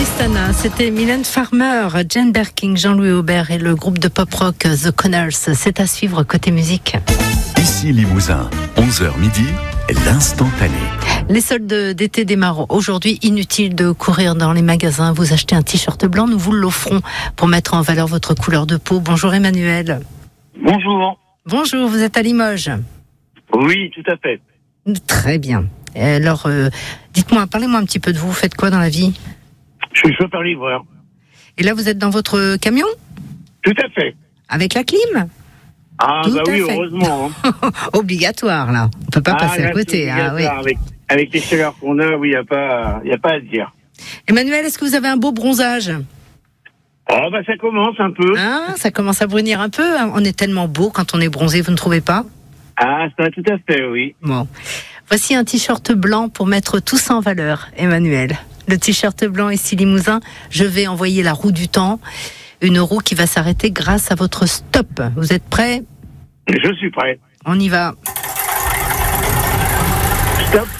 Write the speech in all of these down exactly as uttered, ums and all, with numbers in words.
Tristana, c'était Mylène Farmer, Jane Birkin, Jean-Louis Aubert et le groupe de pop-rock The Connors. C'est à suivre côté musique. Ici Limousin, onze heures midi, l'instantané. Les soldes d'été démarrent aujourd'hui. Inutile de courir dans les magasins. Vous achetez un t-shirt blanc, nous vous l'offrons pour mettre en valeur votre couleur de peau. Bonjour Emmanuel. Bonjour. Bonjour, vous êtes à Limoges. Oui, tout à fait. Très bien. Alors, euh, dites-moi, parlez-moi un petit peu de vous. Vous faites quoi dans la vie ? Je suis chauffeur-livreur. Et là, vous êtes dans votre camion ? Tout à fait. Avec la clim ? Ah, Tout bah à oui, fait. heureusement. Hein. Obligatoire, là. On peut pas ah, passer là, à côté. Ah, oui. avec, avec les chaleurs qu'on a, oui, il n'y a, pas, y a pas à dire. Emmanuel, est-ce que vous avez un beau bronzage ? Oh, bah ça commence un peu. Hein, ça commence à brunir un peu. On est tellement beau quand on est bronzé, vous ne trouvez pas ? Ah, ça, tout à fait, oui. Bon. Voici un t-shirt blanc pour mettre tout ça en valeur, Emmanuel. Le t-shirt blanc ici Limousin, je vais envoyer la roue du temps. Une roue qui va s'arrêter grâce à votre stop. Vous êtes prêts ? Je suis prêt. On y va. Stop.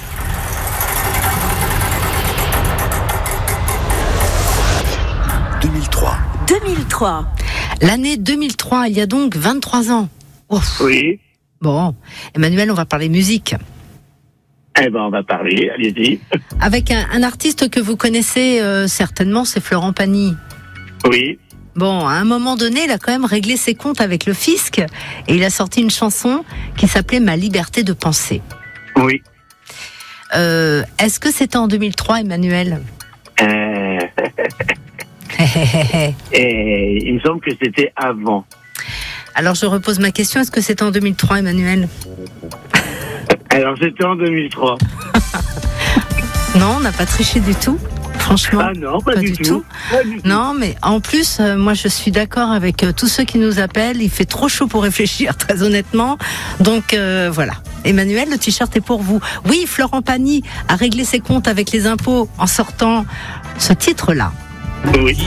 deux mille trois. deux mille trois. L'année deux mille trois, il y a donc vingt-trois ans. Ouf. Oui. Bon, Emmanuel, on va parler musique. Eh ben, on va parler, allez-y. Avec un, un artiste que vous connaissez euh, certainement, c'est Florent Pagny. Oui. Bon, à un moment donné, il a quand même réglé ses comptes avec le fisc et il a sorti une chanson qui s'appelait « Ma liberté de penser ». Oui. Euh, est-ce que c'était en deux mille trois, Emmanuel ? Euh... Et il me semble que c'était avant. Alors je repose ma question, est-ce que c'était en deux mille trois, Emmanuel ? Alors c'était en deux mille trois. Non, on n'a pas triché du tout, franchement. Ah non, pas, Pas du, du tout. tout. Pas du tout. Non, mais en plus, euh, moi je suis d'accord avec euh, tous ceux qui nous appellent, il fait trop chaud pour réfléchir, très honnêtement. Donc euh, voilà. Emmanuel, le t-shirt est pour vous. Oui, Florent Pagny a réglé ses comptes avec les impôts en sortant ce titre-là. Oui.